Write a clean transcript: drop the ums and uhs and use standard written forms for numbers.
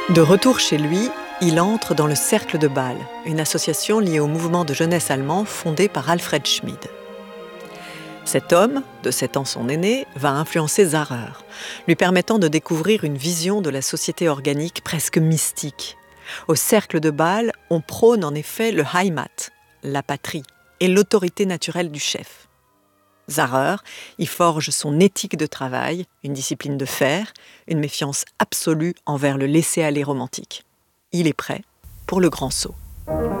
De retour chez lui, il entre dans le Cercle de Bâle, une association liée au mouvement de jeunesse allemand fondé par Alfred Schmid. Cet homme, de 7 ans son aîné, va influencer Zarer, lui permettant de découvrir une vision de la société organique presque mystique. Au Cercle de Bâle, on prône en effet le Heimat, la patrie, et l'autorité naturelle du chef. Zarer y forge son éthique de travail, une discipline de fer, une méfiance absolue envers le laisser-aller romantique. Il est prêt pour le grand saut.